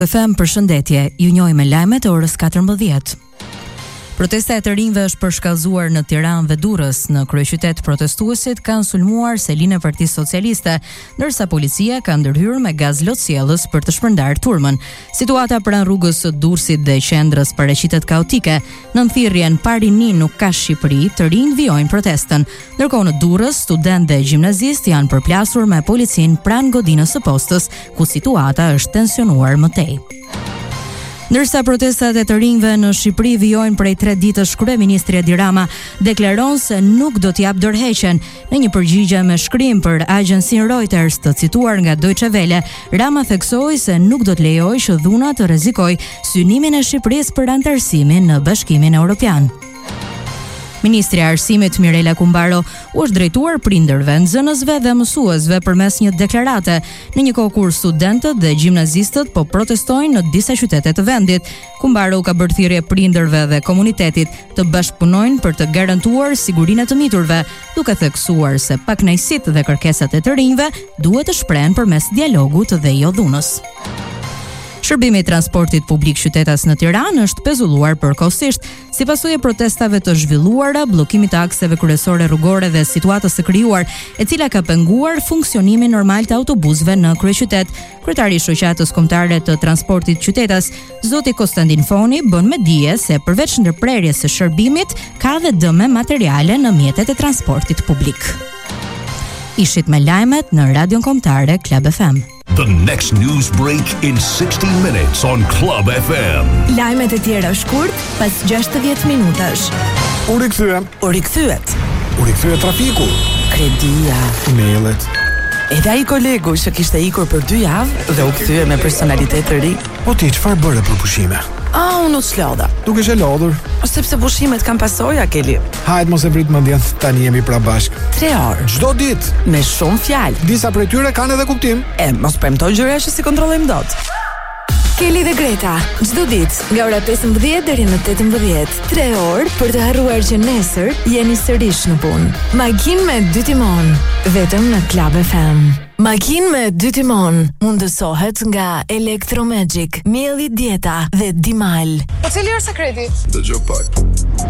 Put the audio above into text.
FM, përshëndetje, ju njohim me lajmet e orës 14. Protesta e të rinjve është përshkallëzuar në Tiranë dhe Durrës. Në kryeqytet protestuesit kanë sulmuar selin e Partisë Socialiste, ndërsa policia ka ndërhyrë me gaz lotësjellës për të shpërndarë turmën. Situata pranë rrugës së Durrësit dhe qendrës paraqitet kaotike. Në thirrjen Parini nuk ka Shqipëri, të rinjt vijojnë protestën. Ndërkohë në Durrës, studentë dhe gjimnazistë janë përplasur me policinë pranë godinës së postës, ku situata është tensionuar më tej. Ndërsa protestat e të rinjve në Shqipëri vijojnë prej 3 ditësh, kryeministri Edi Rama deklaron se nuk do t'jap dorëheqjen. Në një përgjigje me shkrim për agjencinë Reuters të cituar nga Deutsche Welle, Rama theksoi se nuk do të lejojë që dhuna të rrezikojë synimin e Shqipërisë për anëtarësimin në Bashkimin Evropian. Ministri e Arsimit Mirela Kumbaro u është drejtuar prindërve, nxënësve dhe mësuesve përmes një deklarate, në një kohë kur studentët dhe gjimnazistët po protestojnë në disa qytete të vendit. Kumbaro ka bërë thirrje prindërve dhe komunitetit të bashkëpunojnë për të garantuar sigurinë e të miturve, duke theksuar se pakënaqësitë dhe kërkesat e të rinjve duhet të shprehen përmes dialogut dhe jo dhunës. Shërbimi i transportit publik qytetas në Tiranë është pezulluar përkohësisht, si pasojë e protestave të zhvilluara, bllokimit të akseve kryesore rrugore dhe situatës së krijuar, e cila ka penguar funksionimin normal të autobusëve në kryeqytet. Kryetari i shoqatës kombëtare të transportit qytetas, zoti Konstantin Foni, bën me dije se përveç ndërprerjes së shërbimit, ka dhe dëme materiale në mjetet e transportit publik. Ishit me lajmet në Radion Kombëtare Club FM. The next news break in 60 minutes on Club FM. Lajmet e tjera shkurt pas 60 minutash. U rikthyet trafiku. Kredia. Mailet. Edhe ai kolegu që kishte ikur për 2 javë dhe u kthye me personalitet të ri. Po ti çfarë bëre për pushime? Unë u çlodha. Dukesh e lodhur. Sepse pushimet kanë pasoja, Keli. Hajt mos e vrit mendjen, tani jemi pra bashk. 3 orë. Çdo ditë. Me shumë fjalë. Disa prej tyre kanë edhe kuptim. Mos premtoj gjëra që si kontrollojmë dot. Keli dhe Greta, çdo ditë nga ora 15 deri në 18, 3 orë për të harruar që nesër jeni sërish në punë. Makinë me 2 timon, vetëm në Club FM. Makinë me 2 timon mundësohet nga Electromagic, Mielli Dieta dhe Dimal. Po cili është sekreti? Dëgjoj pak.